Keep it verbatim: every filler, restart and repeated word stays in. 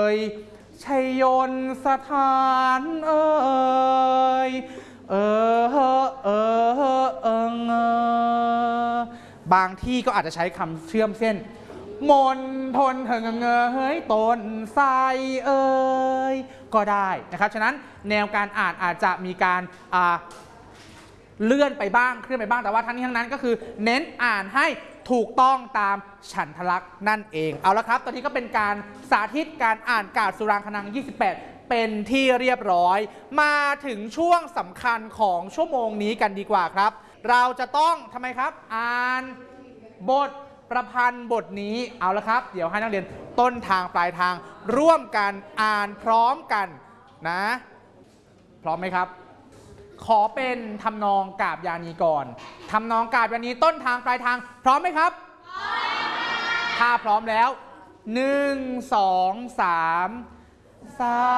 ยชัยยนสถานเอ่ยเออเออเออเออบางที่ก็อาจจะใช้คำเชื่อมเส้นมนทนเถิงเงยต้นไทรเอ่ยก็ได้นะครับฉะนั้นแนวการอ่านอาจจะมีการอ่าเลื่อนไปบ้างเคลื่อนไปบ้างแต่ว่าทั้งนี้ทั้งนั้นก็คือเน้นอ่านให้ถูกต้องตามฉันทลักษณ์นั่นเองเอาละครับตอนนี้ก็เป็นการสาธิตการอ่านกาฬสุรางคนังยี่สิบแปดเป็นที่เรียบร้อยมาถึงช่วงสำคัญของชั่วโมงนี้กันดีกว่าครับเราจะต้องทำไมครับอ่านบทประพันธ์บทนี้เอาละครับเดี๋ยวให้นักเรียนต้นทางปลายทางร่วมกันอ่านพร้อมกันนะพร้อมไหมครับขอเป็นทำนองกาบยานีก่อนทำนองกาบยานีต้นทางปลายทางพร้อมไหมครับพร้อมถ้าพร้อมแล้วหนึ่งสองสามสาม